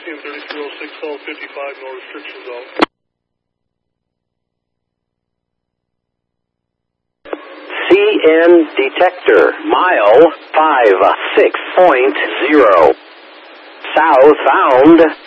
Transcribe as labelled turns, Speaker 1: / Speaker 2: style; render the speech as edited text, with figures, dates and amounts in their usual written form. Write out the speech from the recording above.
Speaker 1: CM 3306, L 55, no restriction zone.
Speaker 2: CN detector, mile 56.0. Southbound